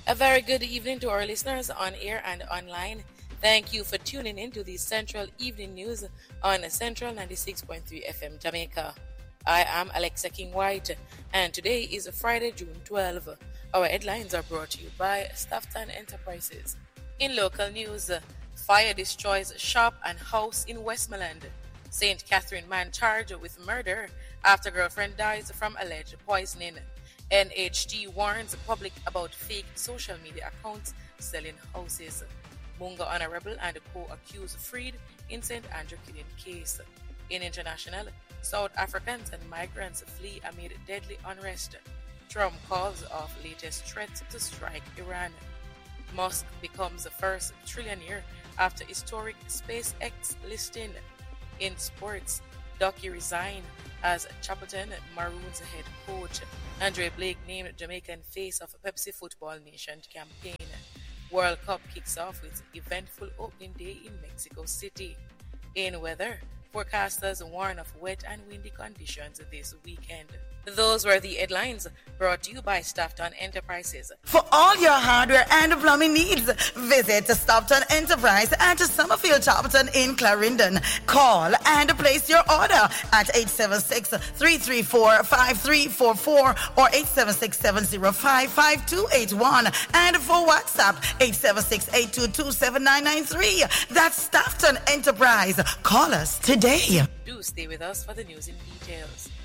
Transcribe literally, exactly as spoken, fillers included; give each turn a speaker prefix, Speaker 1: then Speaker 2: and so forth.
Speaker 1: A very good evening to our listeners on air and online. Thank you for tuning in to the Central Evening News on Central ninety-six point three F M Jamaica. I am Alexa King White, and today is Friday, June twelfth. Our headlines are brought to you by Staffton Enterprises. In local news, fire destroys shop and house in Westmoreland. Saint Catherine man charged with murder after girlfriend dies from alleged poisoning. N H T warns the public about fake social media accounts selling houses. Munga Honorable and co-accused freed in Saint Andrew killing case. In international, South Africans and migrants flee amid deadly unrest. Trump calls off latest threat to strike Iran. Musk becomes the first trillionaire after historic SpaceX listing. In sports, Ducky resigned as Chappleton Maroons head coach. Andre Blake named Jamaican face of Pepsi Football Nation campaign. World Cup kicks off with eventful opening day in Mexico City. In weather, forecasters warn of wet and windy conditions this weekend. Those were the headlines brought to you by Staffton Enterprises.
Speaker 2: For all your hardware and plumbing needs, visit Staffton Enterprise at Summerfield Charlton in Clarendon. Call and place your order at eight seven six, three three four, five three four four or eight seven six, seven zero five, five two eight one. And for WhatsApp, eight seven six, eight two two, seven nine nine three. That's Staffton Enterprise. Call us today.
Speaker 1: Do stay with us for the news in details.